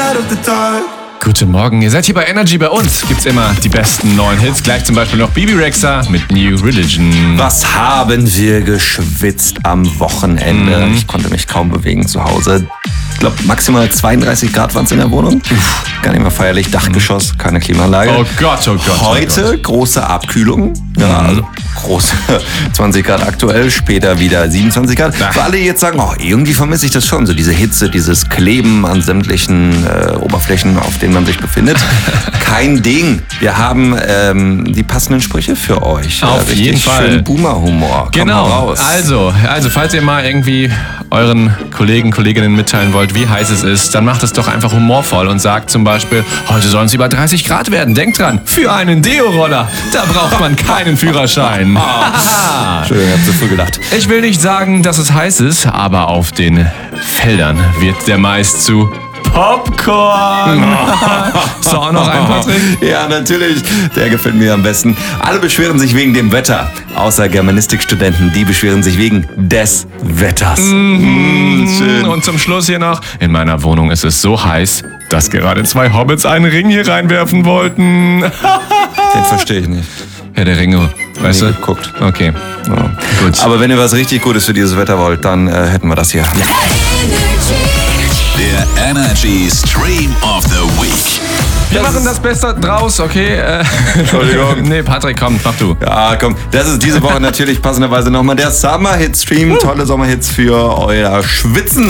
of the dark. Guten Morgen, ihr seid hier bei Energy. Bei uns gibt's immer die besten neuen Hits. Gleich zum Beispiel noch Bibi Rexha mit New Religion. Was haben wir geschwitzt am Wochenende? Ich konnte mich kaum bewegen zu Hause. Ich glaube, maximal 32 Grad waren es in der Wohnung. Gar nicht mehr feierlich. Dachgeschoss, keine Klimaanlage. Oh Gott, oh Gott. Heute große Abkühlung. Ja, also große 20 Grad aktuell, später wieder 27 Grad. Für alle, die jetzt sagen, oh, irgendwie vermisse ich das schon. So diese Hitze, dieses Kleben an sämtlichen Oberflächen, auf denen man sich befindet. Kein Ding. Wir haben die passenden Sprüche für euch. Auf jeden Fall. Schön Boomer-Humor. Genau. Komm mal raus. Also, falls ihr mal irgendwie euren Kolleginnen mitteilen wollt, wie heiß es ist, dann macht es doch einfach humorvoll und sagt zum Beispiel, heute sollen es über 30 Grad werden. Denkt dran, für einen Deo-Roller, da braucht man keinen Führerschein. Schön, ihr habt so früh gedacht. Ich will nicht sagen, dass es heiß ist, aber auf den Feldern wird der Mais zu Popcorn. Ist doch auch noch ein, Patrick? Ja, natürlich. Der gefällt mir am besten. Alle beschweren sich wegen dem Wetter. Außer Germanistikstudenten, die beschweren sich wegen des Wetters. Schön. Und zum Schluss hier noch, in meiner Wohnung ist es so heiß, dass gerade 2 Hobbits einen Ring hier reinwerfen wollten. Den verstehe ich nicht. Ja, der Ringe, weißt du? Geguckt. Okay, Ja. gut. Aber wenn ihr was richtig Gutes für dieses Wetter wollt, dann hätten wir das hier. Der Energy Stream of the Week. Wir machen das Beste draus, okay? Entschuldigung. Nee, Patrick, komm, mach du. Ja, komm. Das ist diese Woche natürlich passenderweise nochmal der Summer-Hit-Stream. Tolle Sommerhits für euer Schwitzen.